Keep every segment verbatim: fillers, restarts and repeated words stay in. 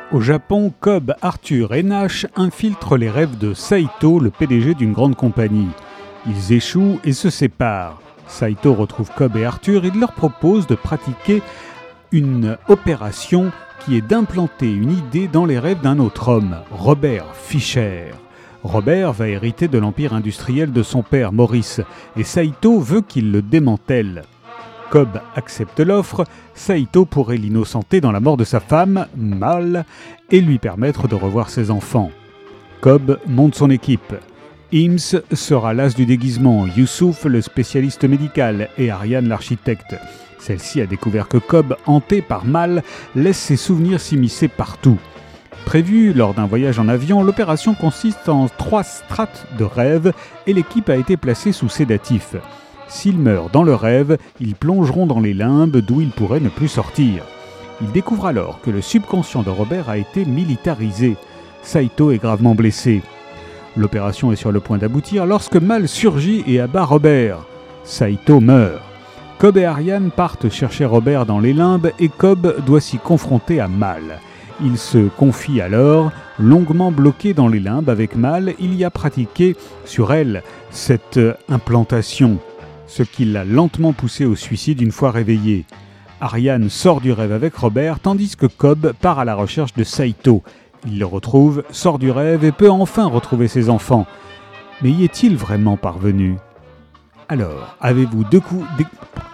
Au Japon, Cobb, Arthur et Nash infiltrent les rêves de Saito, le P D G d'une grande compagnie. Ils échouent et se séparent. Saito retrouve Cobb et Arthur et leur propose de pratiquer une opération qui est d'implanter une idée dans les rêves d'un autre homme, Robert Fischer. Robert va hériter de l'empire industriel de son père, Maurice, et Saito veut qu'il le démantèle. Cobb accepte l'offre, Saito pourrait l'innocenter dans la mort de sa femme, Mal, et lui permettre de revoir ses enfants. Cobb monte son équipe. Ims sera l'as du déguisement, Youssouf le spécialiste médical et Ariane l'architecte. Celle-ci a découvert que Cobb, hanté par Mal, laisse ses souvenirs s'immiscer partout. Prévue lors d'un voyage en avion, l'opération consiste en trois strates de rêve et l'équipe a été placée sous sédatif. S'ils meurent dans le rêve, ils plongeront dans les limbes d'où ils pourraient ne plus sortir. Ils découvrent alors que le subconscient de Robert a été militarisé. Saito est gravement blessé. L'opération est sur le point d'aboutir lorsque Mal surgit et abat Robert. Saito meurt. Cobb et Ariane partent chercher Robert dans les limbes et Cobb doit s'y confronter à Mal. Il se confie alors, longuement bloqué dans les limbes avec Mal, il y a pratiqué sur elle cette implantation, ce qui l'a lentement poussé au suicide une fois réveillé. Ariane sort du rêve avec Robert, tandis que Cobb part à la recherche de Saito. Il le retrouve, sort du rêve et peut enfin retrouver ses enfants. Mais y est-il vraiment parvenu ? Alors, avez-vous deux coups... Dé...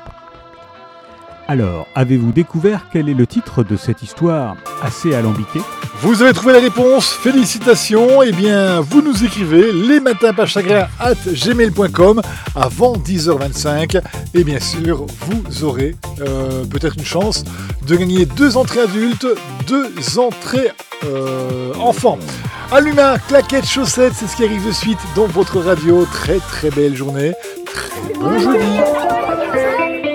Alors, avez-vous découvert quel est le titre de cette histoire assez alambiquée ? Vous avez trouvé la réponse, félicitations. Eh bien, vous nous écrivez lesmatinspaschagrins arobase gmail point com avant dix heures vingt-cinq. Et bien sûr, vous aurez euh, peut-être une chance de gagner deux entrées adultes, deux entrées euh, enfants. Allumins, claquettes, chaussettes, c'est ce qui arrive de suite dans votre radio. Très très belle journée, très bon jeudi.